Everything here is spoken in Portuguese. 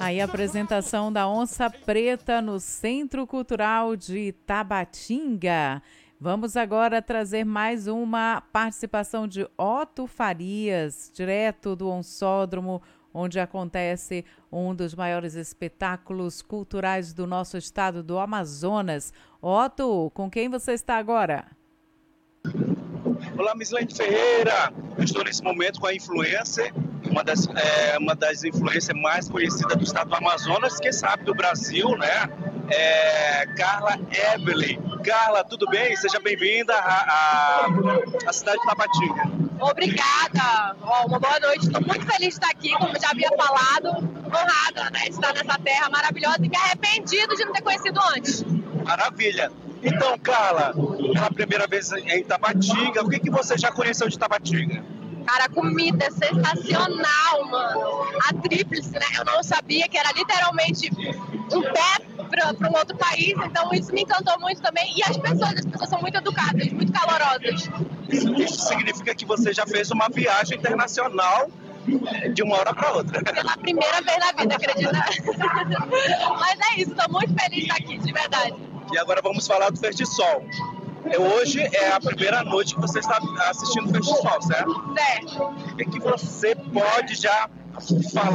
Aí a apresentação da Onça Preta no Centro Cultural de Tabatinga. Vamos agora trazer mais uma participação de Otto Farias, direto do Onçódromo, onde acontece um dos maiores espetáculos culturais do nosso estado do Amazonas. Otto, com quem você está agora? Olá, Mislene Ferreira. Eu estou nesse momento com a influencer, uma das influencers mais conhecidas do estado do Amazonas, quem sabe do Brasil, né? Carla Evelyn. Carla, tudo bem? Seja bem-vinda à cidade de Tabatinga. Obrigada. Uma boa noite. Estou muito feliz de estar aqui, como já havia falado. Honrada, né, de estar nessa terra maravilhosa e me arrependido de não ter conhecido antes. Maravilha. Então, Carla, pela primeira vez em Tabatinga, o que você já conheceu de Tabatinga? Cara, a comida é sensacional, mano. A tríplice, né? Eu não sabia que era literalmente um pé para um outro país, então isso me encantou muito também. E as pessoas são muito educadas, muito calorosas. Isso significa que você já fez uma viagem internacional de uma hora para outra. Pela primeira vez na vida, acredita? Mas é isso, estou muito feliz de estar aqui, de verdade. E agora vamos falar do Festisol. Hoje é a primeira noite que você está assistindo o Festisol, certo? Certo. O que você pode já falar